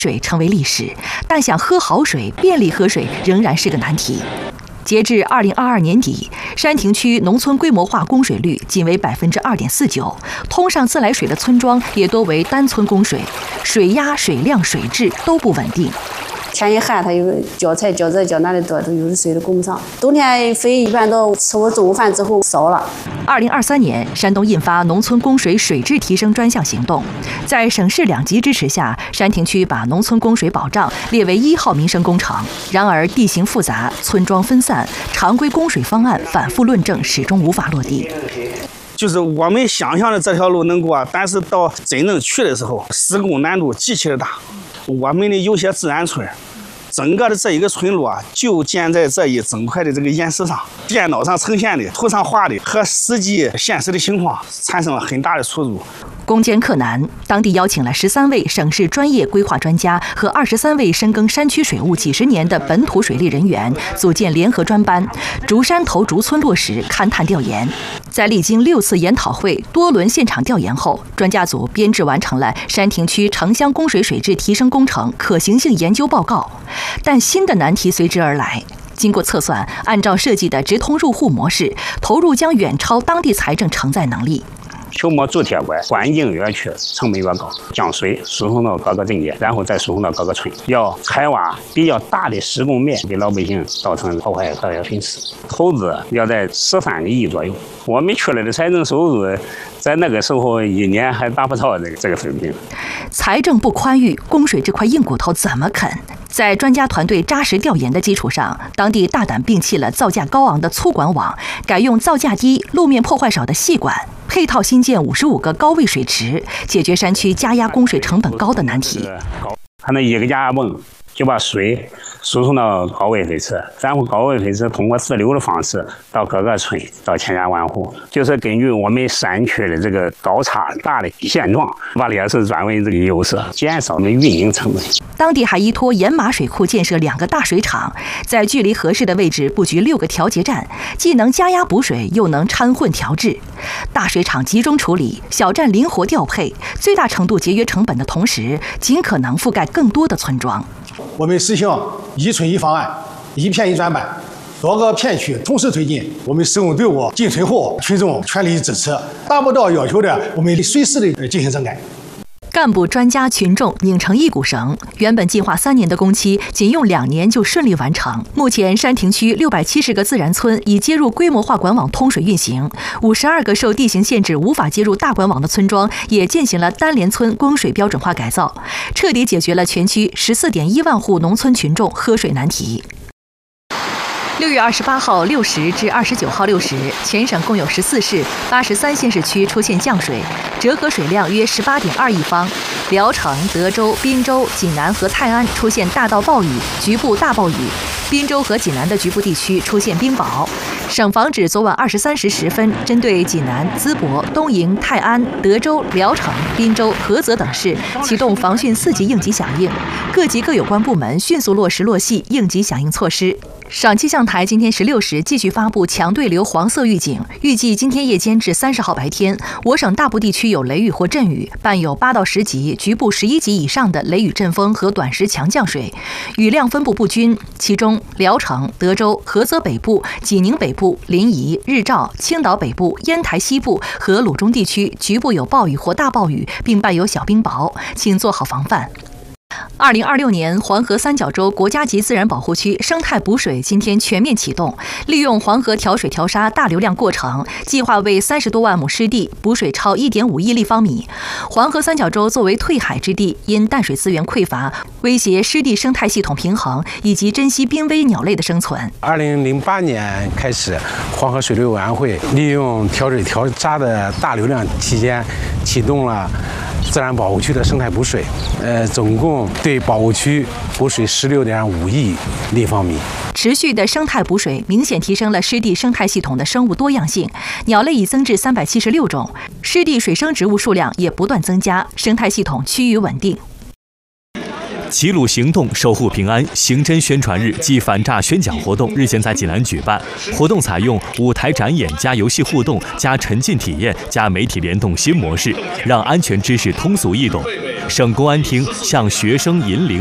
水成为历史，但想喝好水、便利喝水仍然是个难题。截至2022年底，山亭区农村规模化供水率仅为2.49%，通上自来水的村庄也多为单村供水，水压、水量、水质都不稳定。 天一旱，它有浇菜、浇这、浇那的多，都有的水都供不上。冬天肥一般都吃过中午饭之后烧了。 2023年，山东印发农村供水水质提升专项行动，在省市两级支持下，山亭区把农村供水保障列为1号民生工程。然而，地形复杂，村庄分散，常规供水方案反复论证，始终无法落地。 就是我们想象的这条路能过，但是到真正去的时候，施工难度极其的大。我们的有些自然村，整个的这一个村落就建在这一整块的这个岩石上，电脑上呈现的、图上画的和实际现实的情况产生了很大的出入。 攻坚克难，当地邀请了13位省市专业规划专家和23位深耕山区水务几十年的本土水利人员，组建联合专班，逐山头逐村落实勘探调研。在历经6次研讨会、多轮现场调研后，专家组编制完成了山亭区城乡供水水质提升工程可行性研究报告。但新的难题随之而来。经过测算，按照设计的直通入户模式，投入将远超当地财政承载能力。 球磨铸铁管，环境越缺，成本越高，将水输送到各个镇界，然后再输送到各个村，要开挖比较大的施工面，给老百姓造成破坏和损失，投资要在13个亿左右。我们出来的财政收入，在那个时候1年还达不到这个水平。 财政不宽裕，供水这块硬骨头怎么啃？在专家团队扎实调研的基础上，当地大胆摒弃了造价高昂的粗管网，改用造价低、路面破坏少的细管，配套新建55个高位水池，解决山区加压供水成本高的难题。 它那一个加压泵就把水输送到高位水池，然后高位水池通过自流的方式到各个村，到千家万户，就是根据我们山区的这个高差大的现状，把劣势转为这个优势，减少我们运营成本。 当地还依托盐马水库建设2个大水厂，在距离合适的位置布局6个调节站，既能加压补水，又能掺混调制。大水厂集中处理，小站灵活调配，最大程度节约成本的同时，尽可能覆盖更多的村庄。 我们实行1村1方案、1片1专班，多个片区同时推进。我们施工队伍进村后，群众全力支持，达不到要求的，我们随时的进行整改。 干部、专家、群众拧成一股绳，原本计划3年的工期，仅用2年就顺利完成。目前，山亭区670个自然村已接入规模化管网通水运行，52个受地形限制无法接入大管网的村庄也进行了单联村供水标准化改造，彻底解决了全区14.1万户农村群众喝水难题。6月28号6时至29号6时，全省共有14市、83县市区出现降水，折合水量约18.2亿方。聊城、德州、滨州、济南和泰安出现大到暴雨、局部大暴雨，滨州和济南的局部地区出现冰雹。省防指昨晚23时10分，针对济南、淄博、东营、泰安、德州、聊城、滨州、菏泽等市启动防汛4级应急响应，各级各有关部门迅速落实落细应急响应措施。省气象台今天16时继续发布强对流黄色预警，预计今天夜间至30号白天，我省大部地区有雷雨或阵雨，伴有8到10级、局部11级以上的雷雨阵风和短时强降水，雨量分布不均，其中聊城、德州、菏泽北部、济宁北部、临沂、日照、青岛北部、烟台西部和鲁中地区局部有暴雨或大暴雨，并伴有小冰雹，请做好防范。2026年黄河三角洲国家级自然保护区生态补水今天全面启动，利用黄河调水调沙大流量过程，计划为30多万亩湿地补水超1.5亿立方米。黄河三角洲作为退海之地，因淡水资源匮乏，威胁湿地生态系统平衡以及珍稀濒危鸟类的生存。 2008年开始，黄河水利委员会利用调水调沙的大流量期间，启动了自然保护区的生态补水，总共对保护区补水16.5亿立方米。 持续的生态补水明显提升了湿地生态系统的生物多样性，鸟类已增至376种，湿地水生植物数量也不断增加，生态系统趋于稳定。 齐鲁行动守护平安刑侦宣传日暨反诈宣讲活动日前在济南举办。活动采用舞台展演加游戏互动加沉浸体验加媒体联动新模式，让安全知识通俗易懂。省公安厅向学生引领